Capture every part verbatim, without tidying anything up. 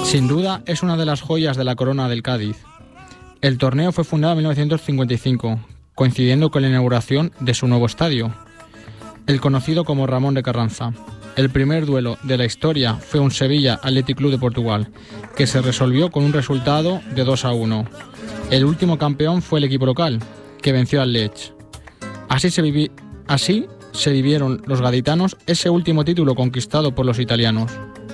Sin duda es una de las joyas de la corona del Cádiz. El torneo fue fundado en mil novecientos cincuenta y cinco, coincidiendo con la inauguración de su nuevo estadio, el conocido como Ramón de Carranza. El primer duelo de la historia fue un Sevilla Athletic Club de Portugal, que se resolvió con un resultado de dos a uno. El último campeón fue el equipo local, que venció al Lecce. Así se, vivi- así se vivieron los gaditanos ese último título conquistado por los italianos.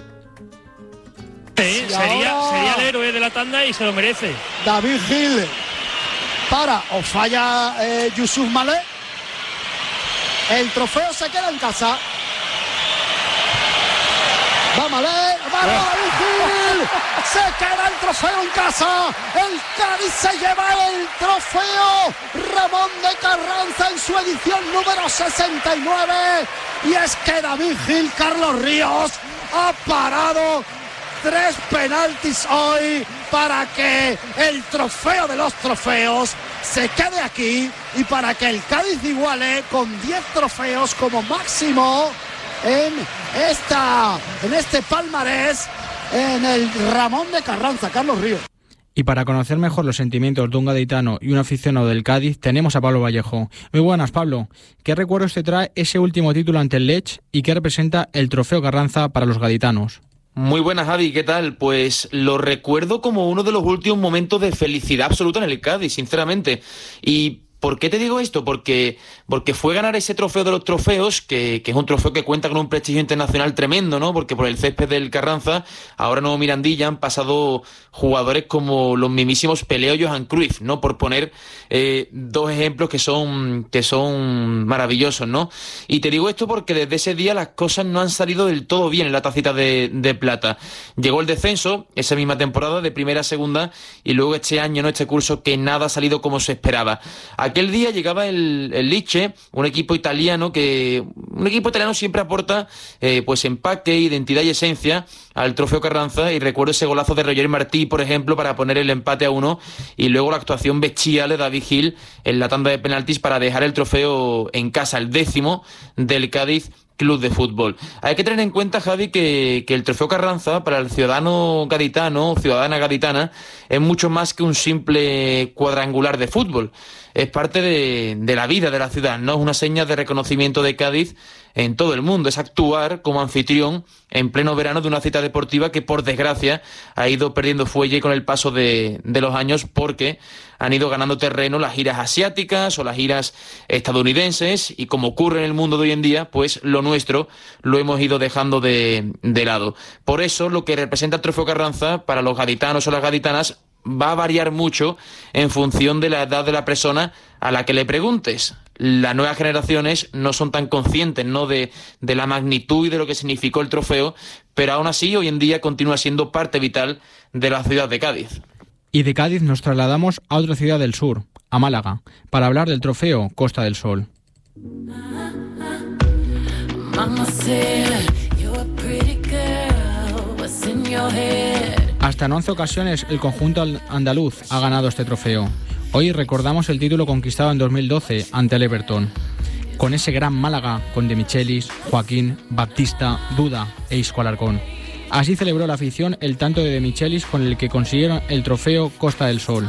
Sí, sería, sería el héroe de la tanda y se lo merece. David Gil para o falla eh, Yusuf Malé. El trofeo se queda en casa. Va Malé, va David Gil. Se queda el trofeo en casa. El Cádiz se lleva el trofeo Ramón de Carranza en su edición número sesenta y nueve. Y es que David Gil, Carlos Ríos, ha parado tres penaltis hoy para que el trofeo de los trofeos se quede aquí y para que el Cádiz iguale con diez trofeos como máximo en esta en este palmarés en el Ramón de Carranza. Carlos Ríos. Y para conocer mejor los sentimientos de un gaditano y un aficionado del Cádiz, tenemos a Pablo Vallejo. Muy buenas, Pablo. ¿Qué recuerdos te trae ese último título ante el Lecce y qué representa el trofeo Carranza para los gaditanos? Muy buenas, Javi, ¿qué tal? Pues lo recuerdo como uno de los últimos momentos de felicidad absoluta en el Cádiz, sinceramente. Y ¿por qué te digo esto? Porque, porque fue ganar ese trofeo de los trofeos, que, que es un trofeo que cuenta con un prestigio internacional tremendo, ¿no? Porque por el césped del Carranza, ahora no Mirandilla, han pasado jugadores como los mismísimos Pelé o Johan Cruyff, ¿no? Por poner eh, dos ejemplos que son, que son maravillosos, ¿no? Y te digo esto porque desde ese día las cosas no han salido del todo bien en la tacita de, de plata. Llegó el descenso, esa misma temporada, de primera a segunda, y luego este año, ¿no? Este curso que nada ha salido como se esperaba. Aquel día llegaba el, el Lecce, un equipo italiano que un equipo italiano siempre aporta eh, pues empaque, identidad y esencia al trofeo Carranza, y recuerdo ese golazo de Roger Martí, por ejemplo, para poner el empate a uno, y luego la actuación bestial de David Gil en la tanda de penaltis para dejar el trofeo en casa, el décimo del Cádiz Club de Fútbol. Hay que tener en cuenta, Javi, que, que el trofeo Carranza para el ciudadano gaditano, ciudadana gaditana, es mucho más que un simple cuadrangular de fútbol. Es parte de, de la vida de la ciudad, ¿no? Es una seña de reconocimiento de Cádiz en todo el mundo. Es actuar como anfitrión en pleno verano de una cita deportiva que, por desgracia, ha ido perdiendo fuelle con el paso de, de los años, porque han ido ganando terreno las giras asiáticas o las giras estadounidenses, y como ocurre en el mundo de hoy en día, pues lo nuestro lo hemos ido dejando de, de lado. Por eso, lo que representa el trofeo Carranza para los gaditanos o las gaditanas va a variar mucho en función de la edad de la persona a la que le preguntes. Las nuevas generaciones no son tan conscientes, ¿no?, de, de la magnitud y de lo que significó el trofeo, pero aún así hoy en día continúa siendo parte vital de la ciudad de Cádiz. Y de Cádiz nos trasladamos a otra ciudad del sur, a Málaga, para hablar del trofeo Costa del Sol. Hasta en once ocasiones el conjunto andaluz ha ganado este trofeo. Hoy recordamos el título conquistado en dos mil doce ante el Everton, con ese gran Málaga con De Michelis, Joaquín, Baptista, Duda e Isco Alarcón. Así celebró la afición el tanto de De Michelis con el que consiguieron el trofeo Costa del Sol.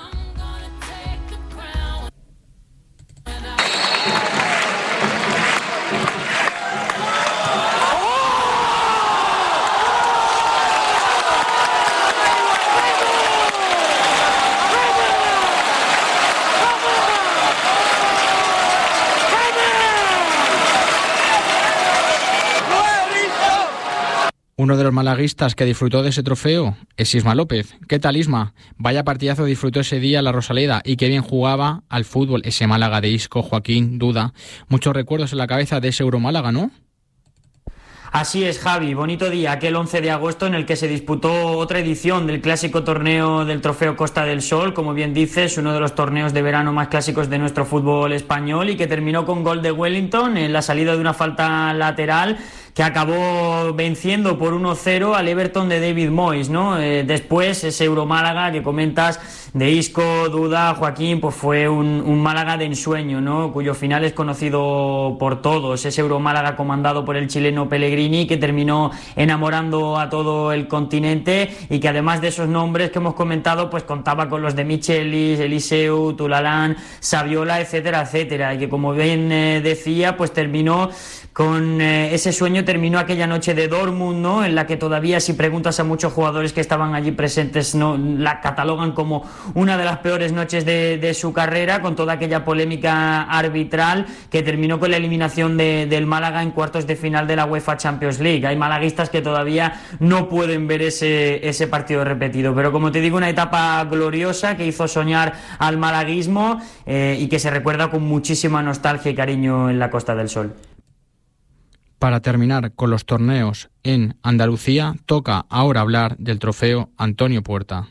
Uno de los malaguistas que disfrutó de ese trofeo es Isma López. ¿Qué tal, Isma? Vaya partidazo disfrutó ese día la Rosaleda, y qué bien jugaba al fútbol ese Málaga de Isco, Joaquín, Duda. Muchos recuerdos en la cabeza de ese Euromálaga, ¿no? Así es, Javi, bonito día, aquel once de agosto en el que se disputó otra edición del clásico torneo del Trofeo Costa del Sol, como bien dices, uno de los torneos de verano más clásicos de nuestro fútbol español, y que terminó con gol de Wellington en la salida de una falta lateral que acabó venciendo por uno cero al Everton de David Moyes, ¿no? Eh, después ese Euromálaga que comentas de Isco, Duda, Joaquín, pues fue un, un Málaga de ensueño, ¿no? Cuyo final es conocido por todos, ese Euromálaga comandado por el chileno Pellegrini, que terminó enamorando a todo el continente y que además de esos nombres que hemos comentado, pues contaba con los de Michelis, Eliseu, Tulalán, Saviola, etcétera, etcétera, y que como bien eh, decía, pues terminó con eh, ese sueño, terminó aquella noche de Dortmund, ¿no? En la que todavía, si preguntas a muchos jugadores que estaban allí presentes, no la catalogan como una de las peores noches de, de su carrera, con toda aquella polémica arbitral que terminó con la eliminación de, del Málaga en cuartos de final de la UEFA Champions League. Hay malaguistas que todavía no pueden ver ese, ese partido repetido, pero como te digo, una etapa gloriosa que hizo soñar al malaguismo eh, y que se recuerda con muchísima nostalgia y cariño en la Costa del Sol. Para terminar con los torneos en Andalucía, toca ahora hablar del trofeo Antonio Puerta.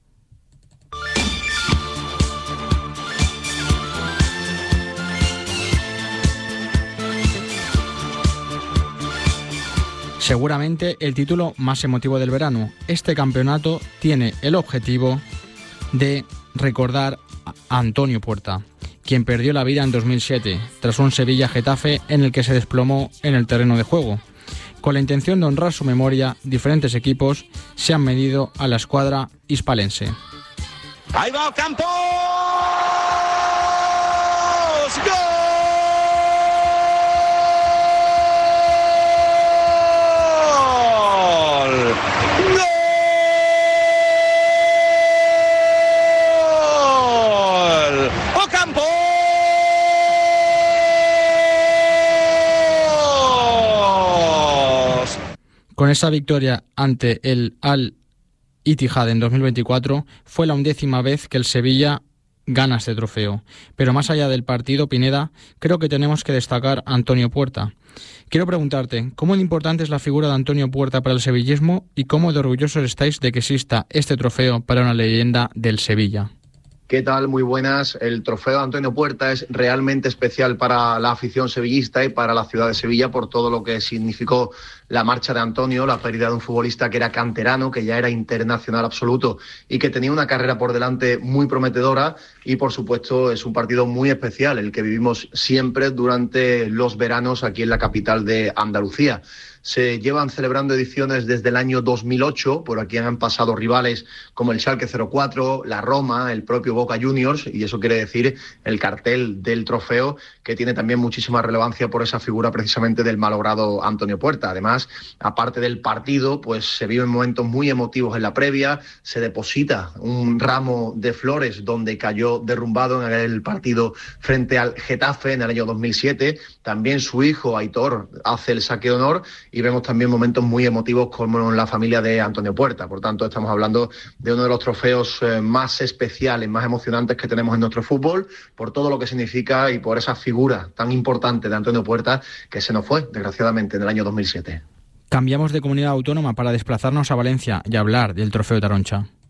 Seguramente el título más emotivo del verano. Este campeonato tiene el objetivo de recordar a Antonio Puerta, quien perdió la vida en dos mil siete tras un Sevilla-Getafe en el que se desplomó en el terreno de juego. Con la intención de honrar su memoria, diferentes equipos se han medido a la escuadra hispalense. ¡Ahí va Campos! ¡Gol! Con esa victoria ante el Al-Ittihad en dos mil veinticuatro, fue la undécima vez que el Sevilla gana este trofeo. Pero más allá del partido, Pineda, creo que tenemos que destacar a Antonio Puerta. Quiero preguntarte, ¿cómo de importante es la figura de Antonio Puerta para el sevillismo y cómo de orgullosos estáis de que exista este trofeo para una leyenda del Sevilla? ¿Qué tal? Muy buenas. El trofeo de Antonio Puerta es realmente especial para la afición sevillista y para la ciudad de Sevilla por todo lo que significó la marcha de Antonio, la pérdida de un futbolista que era canterano, que ya era internacional absoluto y que tenía una carrera por delante muy prometedora, y por supuesto es un partido muy especial, el que vivimos siempre durante los veranos aquí en la capital de Andalucía. Se llevan celebrando ediciones desde el año dos mil ocho, por aquí han pasado rivales como el Schalke cero cuatro, la Roma, el propio Boca Juniors, y eso quiere decir el cartel del trofeo, que tiene también muchísima relevancia por esa figura precisamente del malogrado Antonio Puerta. Además, aparte del partido, pues se viven momentos muy emotivos en la previa, se deposita un ramo de flores donde cayó derrumbado en el partido frente al Getafe en el año dos mil siete, también su hijo Aitor hace el saque de honor, y vemos también momentos muy emotivos como en la familia de Antonio Puerta. Por tanto, estamos hablando de uno de los trofeos eh, más especiales, más emocionantes que tenemos en nuestro fútbol, por todo lo que significa y por esa figura tan importante de Antonio Puerta que se nos fue, desgraciadamente, en el año dos mil siete. Cambiamos de comunidad autónoma para desplazarnos a Valencia y hablar del trofeo Taroncha.